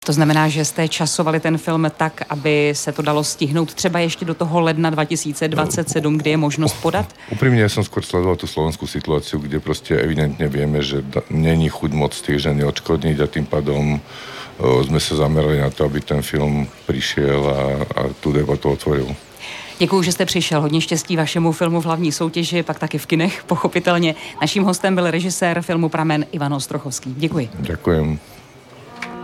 To znamená, že jste časovali ten film tak, aby se to dalo stihnout třeba ještě do toho ledna 2027, kdy je možnost podat? Úprimne, ja som skôr sledoval tú slovenskú situáciu, kde proste evidentne vieme, že není chuť moc tých ženy odškodniť a tým pádom sme sa zamerali na to, aby ten film prišiel a tú debatu otvoril. Děkuju, že jste přišel. Hodně štěstí vašemu filmu v hlavní soutěži, pak taky v kinech, pochopitelně. Naším hostem byl režisér filmu Pramen Ivan Ostrochovský. Děkuji. Ďakujem.